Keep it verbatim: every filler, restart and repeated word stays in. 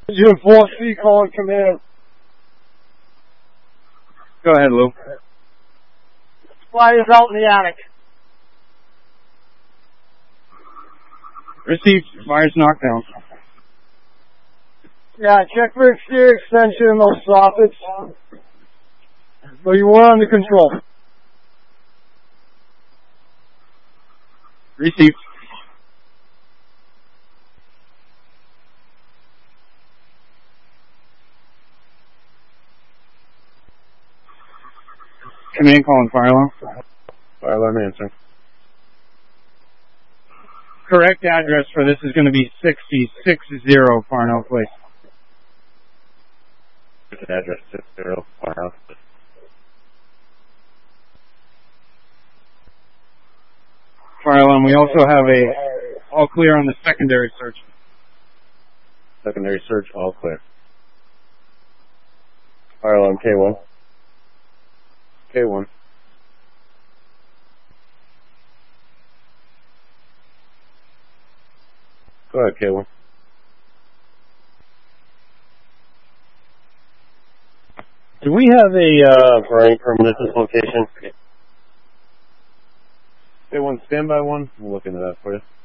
You're four C calling command. Go ahead, Lou. Flyer's out in the attic. Received. Fire's knocked down. Yeah, check for exterior extension in those soffits. But you were under control. Received. Command calling fire alarm. Fire alarm answering. Correct address for this is going to be sixty-six zero Farnell Place. Address six zero Farnell. Fire alarm. We also have a all clear on the secondary search. Secondary search, all clear. Fire alarm K one. K one. Go ahead, K one. Do we have a, uh, for any permanent location? K one, standby one. We'll look into that for you.